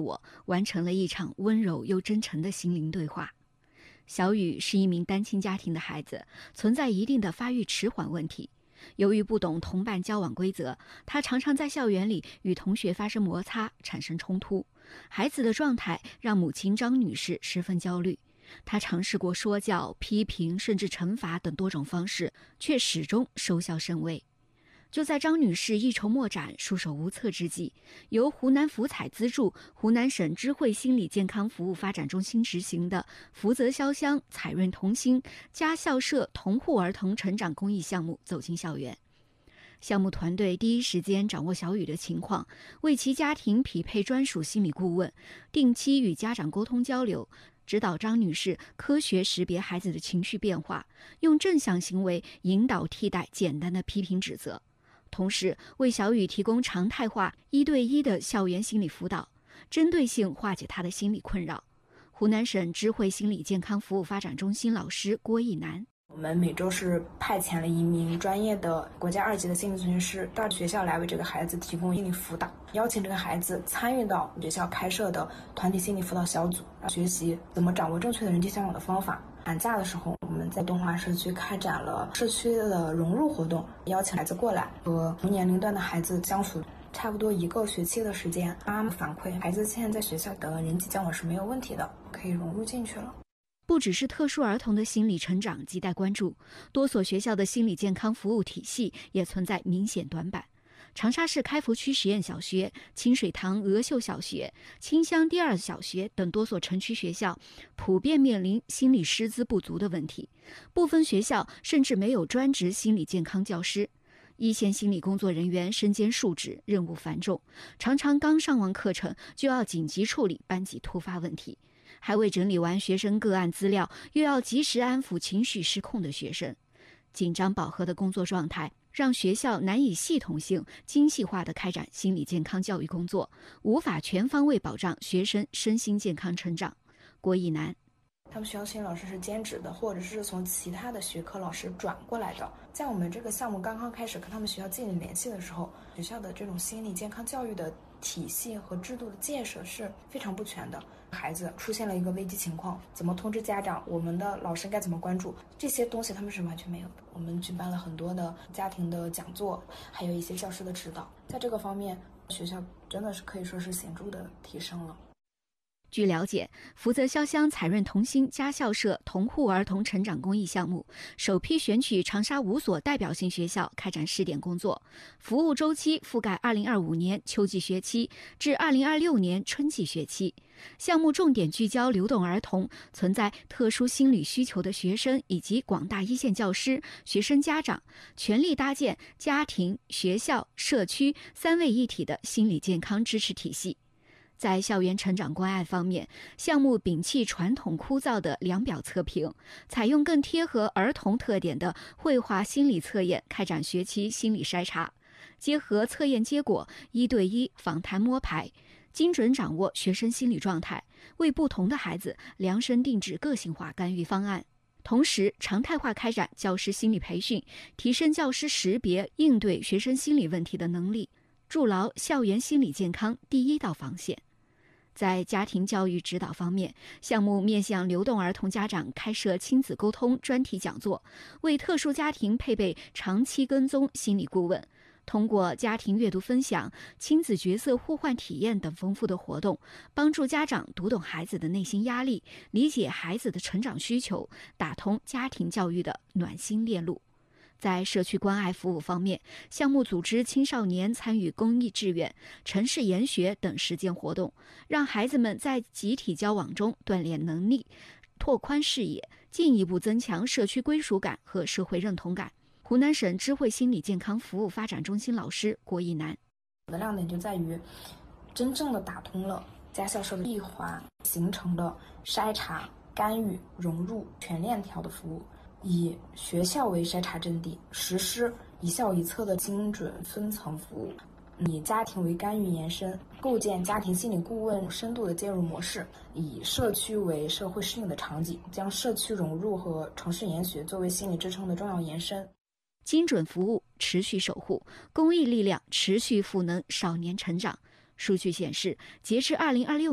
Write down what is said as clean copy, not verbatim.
我，完成了一场温柔又真诚的心灵对话。小雨是一名单亲家庭的孩子，存在一定的发育迟缓问题。由于不懂同伴交往规则，他常常在校园里与同学发生摩擦，产生冲突。孩子的状态让母亲张女士十分焦虑。她尝试过说教、批评甚至惩罚等多种方式，却始终收效甚微。就在张女士一筹莫展、束手无策之际，由湖南福彩资助、湖南省知慧心理健康服务发展中心执行的福泽潇湘彩润童心家校社同护儿童成长公益项目走进校园。项目团队第一时间掌握小雨的情况，为其家庭匹配专属心理顾问，定期与家长沟通交流，指导张女士科学识别孩子的情绪变化，用正向行为引导替代简单的批评指责。同时为小雨提供常态化1对1的校园心理辅导，针对性化解她的心理困扰。湖南省知慧心理健康服务发展中心老师郭义南， 我们每周是派遣了一名专业的国家2级的心理咨询师到学校来为这个孩子提供心理辅导，邀请这个孩子参与到学校开设的团体心理辅导小组，学习怎么掌握正确的人际交往的方法。寒假的时候，我们在东华社区开展了社区的融入活动，邀请孩子过来和同年龄段的孩子相处，差不多1个学期的时间。妈妈反馈，孩子现在在学校的人际交往是没有问题的，可以融入进去了。 不只是特殊儿童的心理成长亟待关注，多所学校的心理健康服务体系也存在明显短板。长沙市开福区实验小学、清水塘鹅秀小学、清乡第2小学等多所城区学校普遍面临心理师资不足的问题，部分学校甚至没有专职心理健康教师。一线心理工作人员身兼数职，任务繁重，常常刚上完课程就要紧急处理班级突发问题，还未整理完学生个案资料，又要及时安抚情绪失控的学生。紧张饱和的工作状态让学校难以系统性、精细化地开展心理健康教育工作，无法全方位保障学生身心健康成长。郭义南， 他们学校心理老师是兼职的，或者是从其他的学科老师转过来的。在我们这个项目刚刚开始跟他们学校建立联系的时候，学校的这种心理健康教育的体系和制度的建设是非常不全的。孩子出现了一个危机情况，怎么通知家长，我们的老师该怎么关注，这些东西他们是完全没有的。我们举办了很多的家庭的讲座，还有一些教师的指导，在这个方面学校真的是可以说是显著的提升了。 据了解，福泽潇湘彩润童心家校社同护儿童成长公益项目首批选取长沙5所代表性学校开展试点工作，服务周期覆盖2025年秋季学期至2026年春季学期。项目重点聚焦流动儿童、存在特殊心理需求的学生以及广大一线教师、学生家长，全力搭建家庭、学校、社区3位一体的心理健康支持体系。在校园成长关爱方面，项目摒弃传统枯燥的量表测评，采用更贴合儿童特点的绘画心理测验开展学期心理筛查，结合测验结果1对1访谈摸排，精准掌握学生心理状态，为不同的孩子量身定制个性化干预方案。同时常态化开展教师心理培训，提升教师识别应对学生心理问题的能力，筑牢校园心理健康第1道防线。在家庭教育指导方面，项目面向流动儿童家长开设亲子沟通专题讲座，为特殊家庭配备长期跟踪心理顾问，通过家庭阅读分享、亲子角色互换体验等丰富的活动，帮助家长读懂孩子的内心压力，理解孩子的成长需求，打通家庭教育的暖心链路。在社区关爱服务方面，项目组织青少年参与公益志愿、城市研学等实践活动，让孩子们在集体交往中锻炼能力，拓宽视野，进一步增强社区归属感和社会认同感。湖南省知慧心理健康服务发展中心老师郭义南， 我的亮点就在于真正的打通了家校社的闭环，形成了筛查、干预、融入全链条的服务，以学校为筛查阵地，实施一校一策的精准分层服务，以家庭为干预延伸，构建家庭心理顾问深度的介入模式，以社区为社会适应的场景，将社区融入和城市研学作为心理支撑的重要延伸。 精准服务，持续守护，公益力量持续赋能少年成长。数据显示，截至2026